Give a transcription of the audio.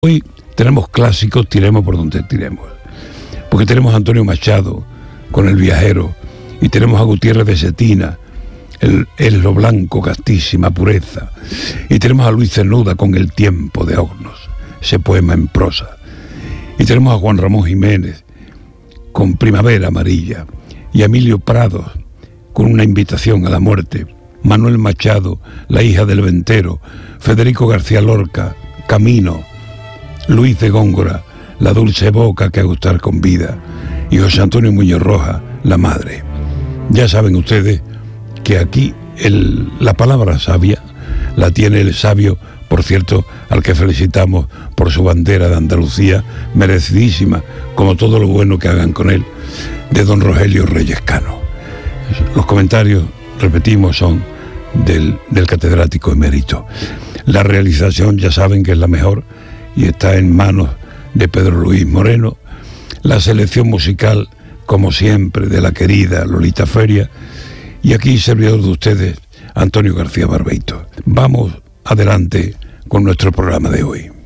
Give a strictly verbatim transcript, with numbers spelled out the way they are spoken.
Hoy tenemos clásicos, tiremos por donde tiremos, porque tenemos a Antonio Machado con El viajero, y tenemos a Gutiérrez de Cetina, el, el lo blanco, castísima pureza, y tenemos a Luis Cernuda con El tiempo de Ognos, ese poema en prosa, y tenemos a Juan Ramón Jiménez con Primavera amarilla, y a Emilio Prados con Una invitación a la muerte, Manuel Machado, La hija del ventero, Federico García Lorca, Camino, Luis de Góngora, La dulce boca que a gustar convida, y José Antonio Muñoz Roja, La madre. Ya saben ustedes que aquí el, la palabra sabia la tiene el sabio, por cierto, al que felicitamos por su bandera de Andalucía, merecidísima, como todo lo bueno que hagan con él, de don Rogelio Reyes Cano. Los comentarios, repetimos, son del, del catedrático emérito. La realización ya saben que es la mejor y está en manos de Pedro Luis Moreno. La selección musical, como siempre, de la querida Lolita Feria, y aquí servidor de ustedes, Antonio García Barbeito. Vamos adelante con nuestro programa de hoy.